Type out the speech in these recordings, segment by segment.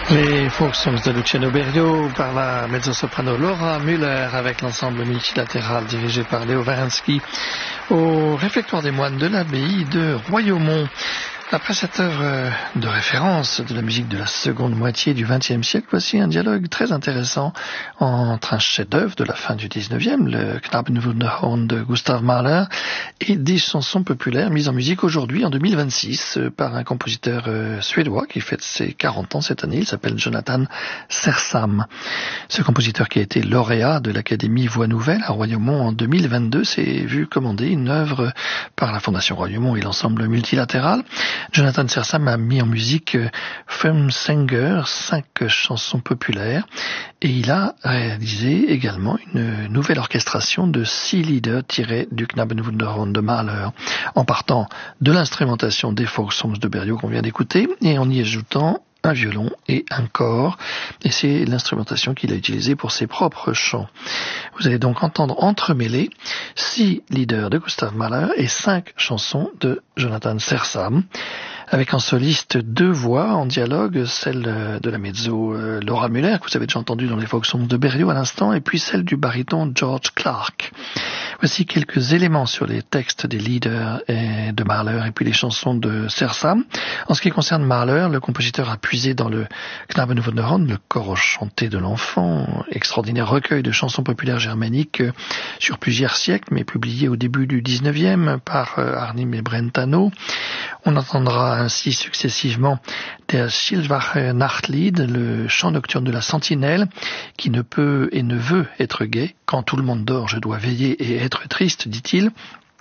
Les folk songs de Luciano Berio par la mezzo-soprano Laura Müller avec l'ensemble multilatéral dirigé par Léo Warinsky au réfectoire des moines de l'abbaye de Royaumont. Après cette œuvre de référence de la musique de la seconde moitié du XXe siècle, voici un dialogue très intéressant entre un chef-d'œuvre de la fin du XIXe, le Knabenwunderhorn de Gustav Mahler, et des chansons populaires mises en musique aujourd'hui, en 2026, par un compositeur suédois qui fête ses 40 ans cette année. Il s'appelle Jonathan Sersam. Ce compositeur qui a été lauréat de l'Académie Voix Nouvelle à Royaumont en 2022 s'est vu commander une œuvre par la Fondation Royaumont et l'ensemble multilatéral. Jonathan Sersam a mis en musique Femsänger, 5 chansons populaires, et il a réalisé également une nouvelle orchestration de 6 lieder tirés du Knabenwunderhorn de Mahler, en partant de l'instrumentation des folk songs de Berio qu'on vient d'écouter, et en y ajoutant un violon et un cor, et c'est l'instrumentation qu'il a utilisée pour ses propres chants. Vous allez donc entendre entremêler 6 lieder de Gustav Mahler et 5 chansons de Jonathan Sersam, avec en soliste 2 voix en dialogue, celle de la mezzo Laura Müller, que vous avez déjà entendue dans les folk songs de Berio à l'instant, et puis celle du baryton George Clark. Voici quelques éléments sur les textes des lieder de Mahler et puis les chansons de Sersam. En ce qui concerne Mahler, le compositeur a puisé dans le Knabenwunderhorn, le cor chanté de l'enfant, extraordinaire recueil de chansons populaires germaniques sur plusieurs siècles, mais publié au début du 19e par Arnim et Brentano. On entendra ainsi successivement Der Schildwache Nachtlied, le chant nocturne de la sentinelle, qui ne peut et ne veut être gai. Quand tout le monde dort, je dois veiller et être triste, dit-il.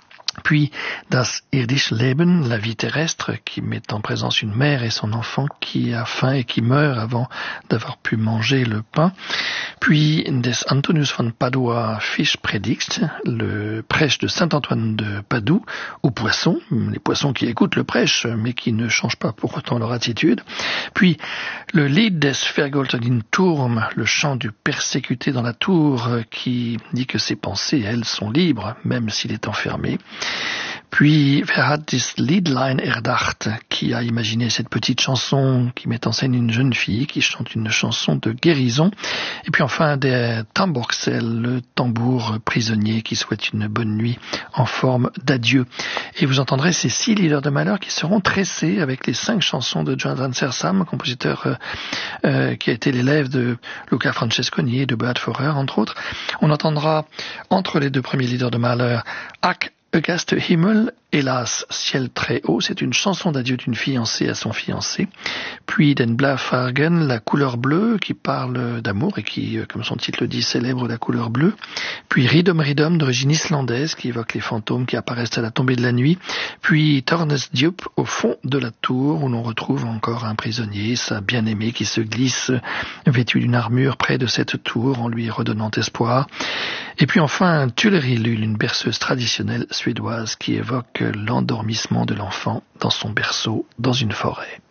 Puis Das irdische Leben, la vie terrestre, qui met en présence une mère et son enfant qui a faim et qui meurt avant d'avoir pu manger le pain. Puis Des Antonius von Padua Fischpredigt, le prêche de Saint Antoine de Padoue, aux poissons, les poissons qui écoutent le prêche mais qui ne changent pas pour autant leur attitude. Puis le Lied des Vergolteten Turm, le chant du persécuté dans la tour, qui dit que ses pensées, elles, sont libres, même s'il est enfermé. Puis Wer hat dies Liedlein erdacht, qui a imaginé cette petite chanson qui met en scène une jeune fille qui chante une chanson de guérison. Et puis enfin des Tambourgsel, le tambour prisonnier qui souhaite une bonne nuit en forme d'adieu. Et vous entendrez ces 6 lieder de Mahler qui seront tressés avec les 5 chansons de Jonathan Sersam, compositeur qui a été l'élève de Luca Francesconi et de Beat Feurer entre autres. On entendra entre les 2 premiers lieders de Mahler Ach, Auguste Himmel, hélas, ciel très haut, c'est une chanson d'adieu d'une fiancée à son fiancé. Puis Den Blaufarben, la couleur bleue, qui parle d'amour et qui, comme son titre le dit, célèbre la couleur bleue. Puis Ridum Ridum, d'origine islandaise, qui évoque les fantômes qui apparaissent à la tombée de la nuit. Puis Tornes Diop, au fond de la tour, où l'on retrouve encore un prisonnier, sa bien-aimée, qui se glisse, vêtue d'une armure près de cette tour, en lui redonnant espoir. Et puis enfin Tullerilull, une berceuse traditionnelle suédoise qui évoque l'endormissement de l'enfant dans son berceau dans une forêt.